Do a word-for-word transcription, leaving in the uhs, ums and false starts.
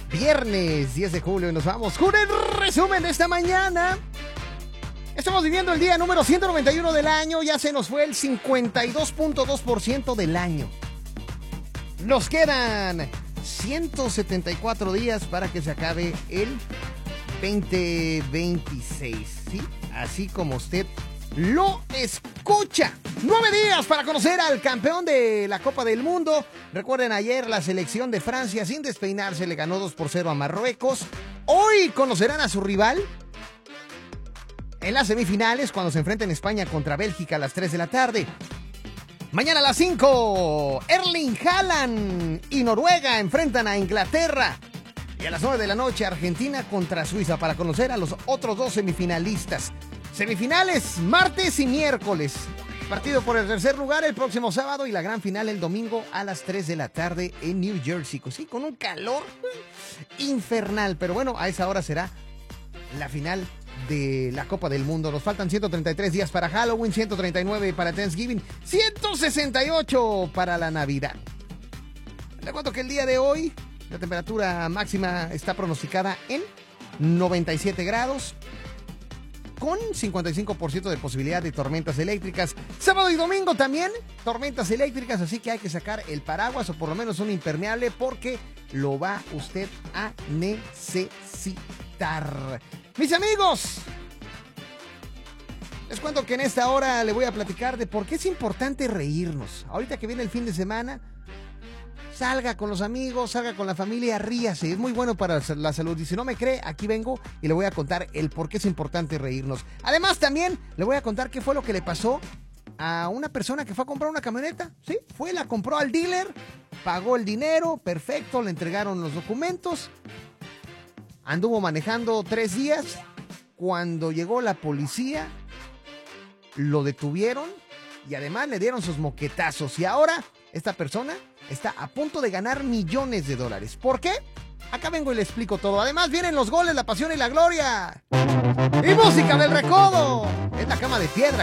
Viernes diez de julio y nos vamos con el resumen de esta mañana. Estamos viviendo el día número ciento noventa y uno del año, ya se nos fue el cincuenta y dos punto dos por ciento del año. Nos quedan ciento setenta y cuatro días para que se acabe el veinte veintiséis, ¿sí? Así como usted lo escucha. Nueve días para conocer al campeón de la Copa del Mundo. Recuerden, ayer la selección de Francia, sin despeinarse, le ganó dos por cero a Marruecos. Hoy conocerán a su rival en las semifinales, cuando se enfrenten España contra Bélgica a las tres de la tarde. Mañana a las cinco, Erling Haaland y Noruega enfrentan a Inglaterra. Y a las nueve de la noche, Argentina contra Suiza, para conocer a los otros dos semifinalistas. Semifinales martes y miércoles. Partido por el tercer lugar el próximo sábado y la gran final el domingo a las tres de la tarde en New Jersey. Sí, con un calor infernal. Pero bueno, a esa hora será la final de la Copa del Mundo. Nos faltan ciento treinta y tres días para Halloween, ciento treinta y nueve para Thanksgiving, ciento sesenta y ocho para la Navidad. Le cuento que el día de hoy la temperatura máxima está pronosticada en noventa y siete grados, con cincuenta y cinco por ciento de posibilidad de tormentas eléctricas. Sábado y domingo también tormentas eléctricas, así que hay que sacar el paraguas o por lo menos un impermeable porque lo va usted a necesitar. Mis amigos, les cuento que en esta hora le voy a platicar de por qué es importante reírnos. Ahorita que viene el fin de semana, salga con los amigos, salga con la familia, ríase. Es muy bueno para la salud. Y si no me cree, aquí vengo y le voy a contar el por qué es importante reírnos. Además, también le voy a contar qué fue lo que le pasó a una persona que fue a comprar una camioneta. Sí, fue, la compró al dealer, pagó el dinero, perfecto, le entregaron los documentos. Anduvo manejando tres días. Cuando llegó la policía, lo detuvieron y además le dieron sus moquetazos. Y ahora esta persona está a punto de ganar millones de dólares. ¿Por qué? Acá vengo y le explico todo. Además vienen los goles, la pasión y la gloria. Y música del recodo. Es la cama de piedra.